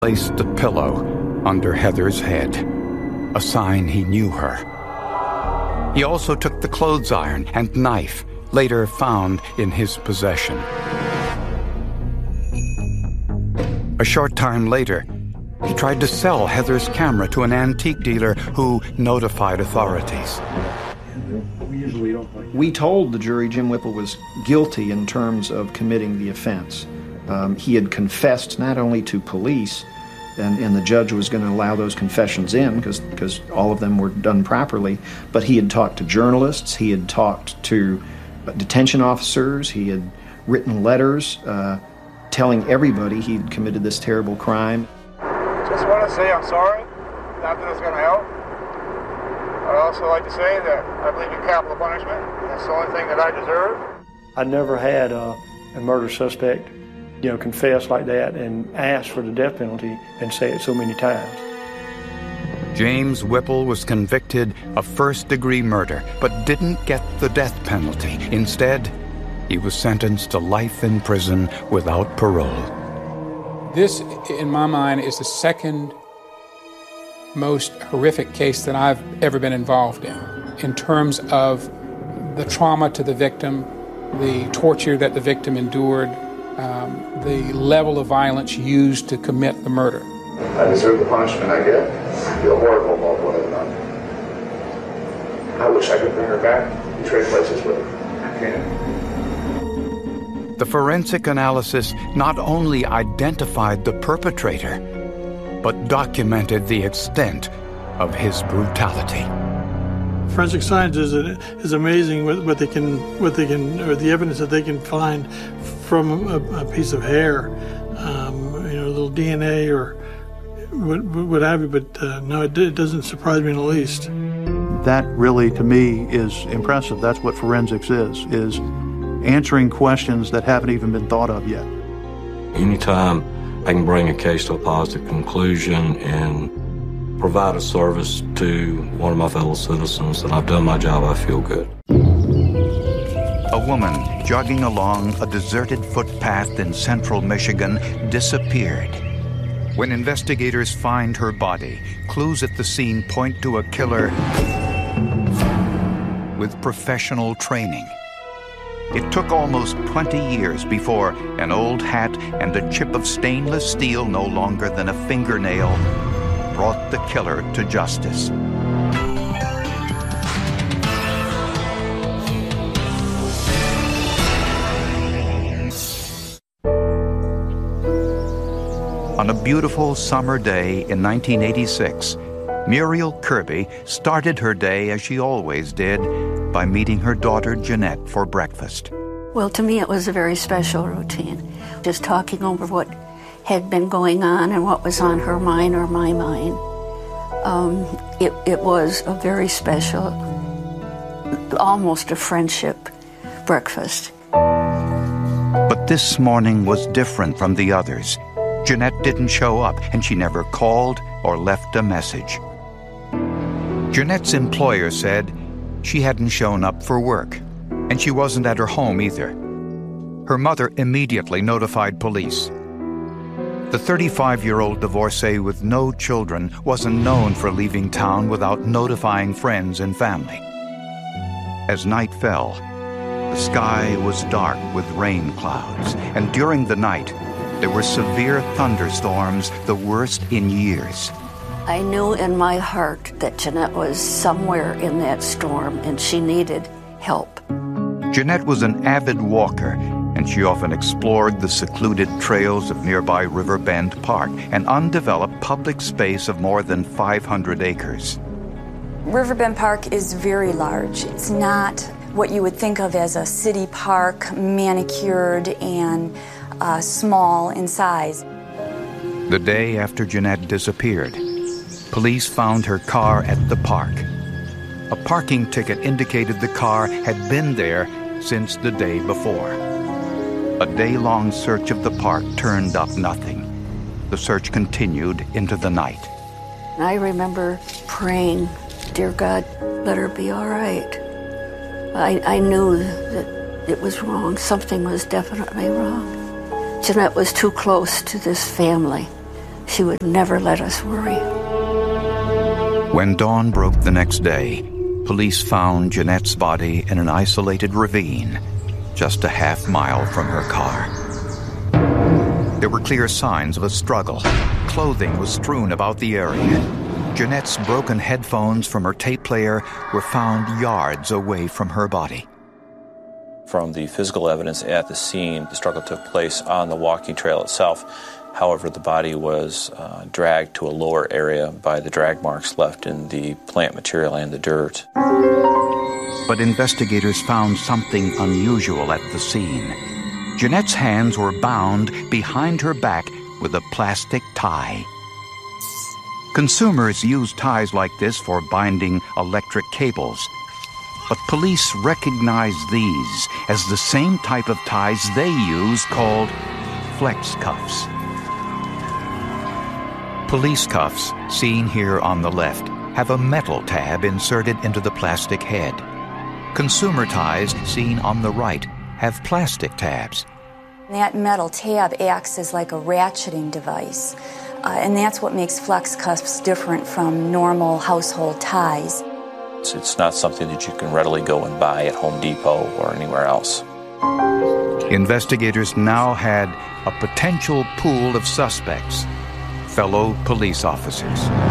placed a pillow under Heather's head, a sign he knew her. He also took the clothes iron and knife later found in his possession. A short time later, he tried to sell Heather's camera to an antique dealer who notified authorities. We told the jury Jim Whipple was guilty in terms of committing the offense. He had confessed not only to police, and the judge was going to allow those confessions in because all of them were done properly, but he had talked to journalists, he had talked to detention officers, he had written letters telling everybody he'd committed this terrible crime. Just want to say I'm sorry. Not that it's going to help. I'd also like to say that I believe in capital punishment. That's the only thing that I deserve. I never had a murder suspect, confess like that and ask for the death penalty and say it so many times. James Whipple was convicted of first-degree murder, but didn't get the death penalty. Instead, he was sentenced to life in prison without parole. This, in my mind, is the second most horrific case that I've ever been involved in terms of the trauma to the victim, the torture that the victim endured, the level of violence used to commit the murder. I deserve the punishment I get. I feel horrible about what I've done. I wish I could bring her back and trade places with her. I can't. The forensic analysis not only identified the perpetrator, but documented the extent of his brutality. Forensic science is amazing what they can, or the evidence that they can find from a piece of hair, a little DNA or what have you. But no, it doesn't surprise me in the least. That really, to me, is impressive. That's what forensics is answering questions that haven't even been thought of yet. Anytime I can bring a case to a positive conclusion and provide a service to one of my fellow citizens, and I've done my job, I feel good. A woman jogging along a deserted footpath in central Michigan disappeared. When investigators find her body, clues at the scene point to a killer with professional training. It took almost 20 years before an old hat and a chip of stainless steel no longer than a fingernail brought the killer to justice. On a beautiful summer day in 1986, Muriel Kirby started her day as she always did, by meeting her daughter Jeanette for breakfast. Well, to me it was a very special routine. Just talking over what had been going on and what was on her mind or my mind. It was a very special, almost a friendship breakfast. But this morning was different from the others. Jeanette didn't show up, and she never called or left a message. Jeanette's employer said she hadn't shown up for work, and she wasn't at her home either. Her mother immediately notified police. The 35-year-old divorcee with no children wasn't known for leaving town without notifying friends and family. As night fell, the sky was dark with rain clouds, and during the night, there were severe thunderstorms, the worst in years. I knew in my heart that Jeanette was somewhere in that storm and she needed help. Jeanette was an avid walker, and she often explored the secluded trails of nearby Riverbend Park, an undeveloped public space of more than 500 acres. Riverbend Park is very large. It's not what you would think of as a city park, manicured and small in size. The day after Jeanette disappeared, police found her car at the park. A parking ticket indicated the car had been there since the day before. A day-long search of the park turned up nothing. The search continued into the night. I remember praying, "Dear God, let her be all right." I knew that it was wrong. Something was definitely wrong. Jeanette was too close to this family she would never let us worry. When dawn broke the next day, police found Jeanette's body in an isolated ravine just a half-mile from her car. There were clear signs of a struggle. Clothing was strewn about the area. Jeanette's broken headphones from her tape player were found yards away from her body. From the physical evidence at the scene, the struggle took place on the walking trail itself. However, the body was dragged to a lower area by the drag marks left in the plant material and the dirt. But investigators found something unusual at the scene. Jeanette's hands were bound behind her back with a plastic tie. Consumers use ties like this for binding electric cables, but police recognized these as the same type of ties they use called flex cuffs. Police cuffs, seen here on the left, have a metal tab inserted into the plastic head. Consumer ties, seen on the right, have plastic tabs. That metal tab acts as like a ratcheting device, and that's what makes flex cuffs different from normal household ties. It's not something that you can readily go and buy at Home Depot or anywhere else. Investigators now had a potential pool of suspects, fellow police officers.